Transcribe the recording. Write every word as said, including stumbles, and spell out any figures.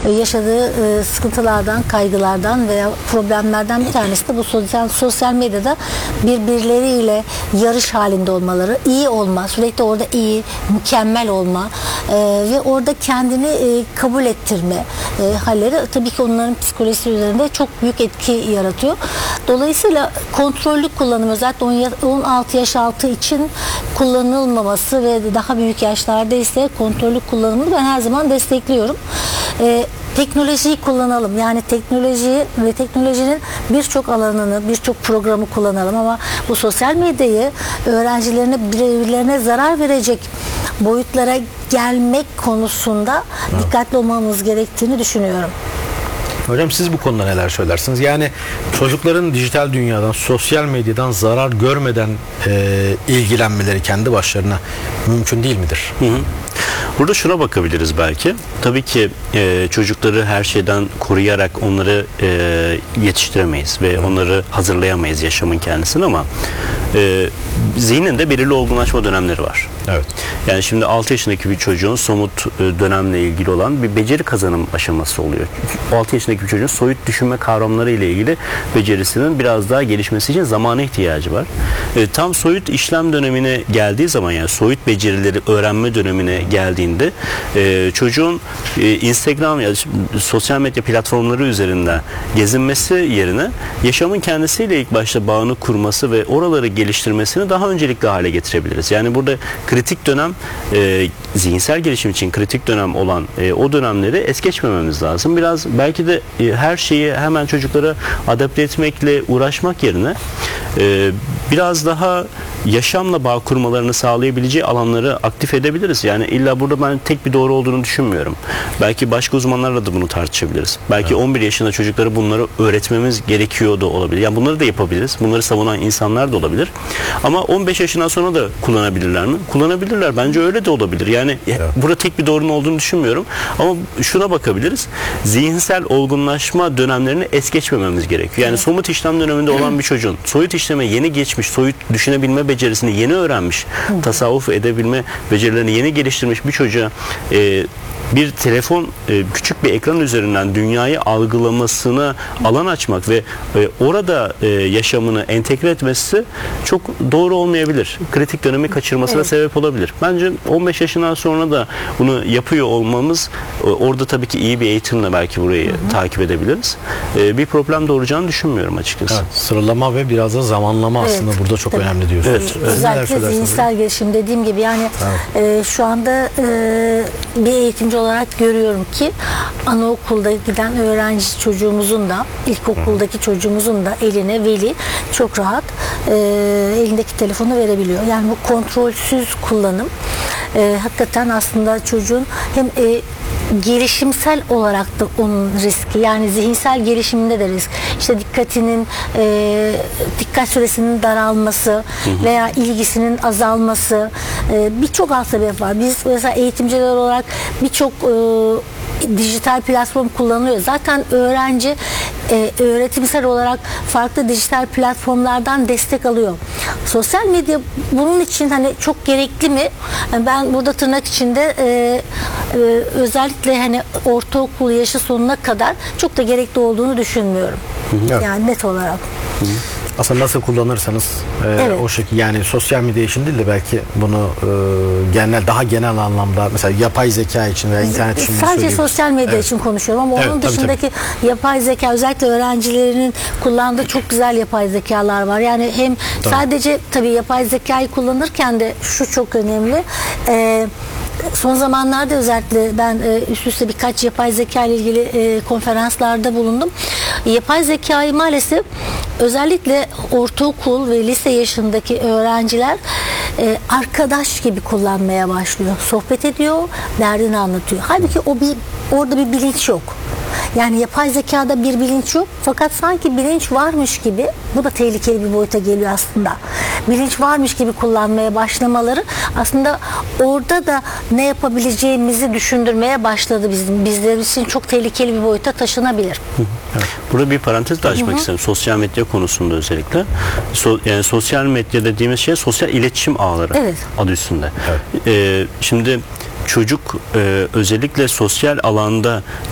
e, yaşadığı e, sıkıntılardan, kaygılardan veya problemlerden bir tanesi de bu sosyal, sosyal medyada birbirleriyle yarış halinde olmaları, iyi olma, sürekli orada iyi, mükemmel olma e, ve orada kendini e, kabul ettirme e, halleri tabii ki onların psikolojisi üzerinde çok büyük etki yaratıyor. Dolayısıyla kontrollü kullanım, özellikle on altı yaş altı için kullanılmaması ve daha büyük yaşlarda ise kontrollü kullanımını ben her zaman destekliyorum. E, Teknolojiyi kullanalım. Yani teknolojiyi ve teknolojinin birçok alanını, birçok programı kullanalım ama bu sosyal medyayı öğrencilerine, birbirlerine zarar verecek boyutlara gelmek konusunda evet. dikkatli olmamız gerektiğini düşünüyorum. Hocam siz bu konuda neler söylersiniz? Yani çocukların dijital dünyadan, sosyal medyadan zarar görmeden e, ilgilenmeleri kendi başlarına mümkün değil midir? Hı hı. Burada şuna bakabiliriz belki. Tabii ki e, çocukları her şeyden koruyarak onları e, yetiştiremeyiz ve onları hazırlayamayız yaşamın kendisini ama e, zihninde belirli olgunlaşma dönemleri var. Evet. Yani şimdi altı yaşındaki bir çocuğun somut e, dönemle ilgili olan bir beceri kazanım aşaması oluyor. altı yaşındaki bir çocuğun soyut düşünme kavramları ile ilgili becerisinin biraz daha gelişmesi için zamana ihtiyacı var. E, tam soyut işlem dönemine geldiği zaman, yani soyut becerileri öğrenme dönemine geldiğinde e, çocuğun e, Instagram ya sosyal medya platformları üzerinde gezinmesi yerine yaşamın kendisiyle ilk başta bağını kurması ve oraları geliştirmesini daha öncelikli hale getirebiliriz. Yani burada kritik dönem, e, zihinsel gelişim için kritik dönem olan e, o dönemleri es geçmememiz lazım. Biraz belki de e, her şeyi hemen çocuklara adapte etmekle uğraşmak yerine e, biraz daha yaşamla bağ kurmalarını sağlayabileceği alanları aktif edebiliriz. Yani illa burada ben tek bir doğru olduğunu düşünmüyorum. Belki başka uzmanlarla da bunu tartışabiliriz. Belki evet. on bir yaşında çocuklara bunları öğretmemiz gerekiyor da olabilir. Yani bunları da yapabiliriz. Bunları savunan insanlar da olabilir. Ama on beş yaşından sonra da kullanabilirler mi? Kullanabilirler. Bence öyle de olabilir. Yani evet. burada tek bir doğrunun olduğunu düşünmüyorum. Ama şuna bakabiliriz. Zihinsel olgunlaşma dönemlerini es geçmememiz gerekiyor. Yani evet. somut işlem döneminde olan bir çocuğun soyut işleme yeni geçmiş, soyut düşünebilme becerisini yeni öğrenmiş, Hı. tasavvuf edebilme becerilerini yeni geliştirmiş bir çocuğa e, bir telefon, e, küçük bir ekran üzerinden dünyayı algılamasına alan açmak ve e, orada e, yaşamını entegre etmesi çok doğru olmayabilir. Kritik dönemi kaçırmasına evet. sebep olabilir. Bence on beş yaşından sonra da bunu yapıyor olmamız, e, orada tabii ki iyi bir eğitimle belki burayı Hı-hı. takip edebiliriz. E, bir problem doğuracağını düşünmüyorum açıkçası. Evet, sıralama ve biraz da zamanlama evet. aslında burada çok tabii. önemli diyorsunuz. Evet. Evet. Özellikle zihinsel gelişim dediğim gibi yani evet. e, şu anda e, bir eğitimci olarak görüyorum ki anaokulda giden öğrenci çocuğumuzun da ilkokuldaki çocuğumuzun da eline veli çok rahat e, elindeki telefonu verebiliyor. Yani bu kontrolsüz kullanım e, hakikaten aslında çocuğun hem e, gelişimsel olarak da onun riski, yani zihinsel gelişiminde de risk. İşte dikkatinin e, dikkat süresinin daralması hı hı. veya ilgisinin azalması, e, birçok alt sebep var. Biz mesela eğitimciler olarak birçok e, dijital platform kullanılıyor. Zaten öğrenci e, öğretimsel olarak farklı dijital platformlardan destek alıyor. Sosyal medya bunun için hani çok gerekli mi? Yani ben burada tırnak içinde e, e, özellikle hani ortaokul yaşı sonuna kadar çok da gerekli olduğunu düşünmüyorum. Hı hı. Yani net olarak. Hı hı. Aslında nasıl kullanırsanız e, evet. o şekilde, yani sosyal medya için değil de belki bunu e, genel daha genel anlamda mesela yapay zeka için veya internet için sadece sosyal medya evet. için konuşuyorum ama evet, onun dışındaki tabii, tabii. yapay zeka, özellikle öğrencilerinin kullandığı çok güzel yapay zekalar var. Yani hem tabii. sadece tabii yapay zekayı kullanırken de şu çok önemli. E, Son zamanlarda özellikle ben e, üst üste birkaç yapay zeka ile ilgili e, konferanslarda bulundum. Yapay zekayı maalesef özellikle ortaokul ve lise yaşındaki öğrenciler e, arkadaş gibi kullanmaya başlıyor. Sohbet ediyor, derdini anlatıyor. Halbuki o bir orada bir bilinç yok. Yani yapay zekada bir bilinç yok. Fakat sanki bilinç varmış gibi, bu da tehlikeli bir boyuta geliyor aslında. Bilinç varmış gibi kullanmaya başlamaları aslında orada da ne yapabileceğimizi düşündürmeye başladı bizim. Bizler için çok tehlikeli bir boyuta taşınabilir. Evet. Burada bir parantez de açmak istedim. Sosyal medya konusunda özellikle. So, yani sosyal medya dediğimiz şey sosyal iletişim ağları evet. adı üstünde. Evet. Ee, şimdi çocuk e, özellikle sosyal alanda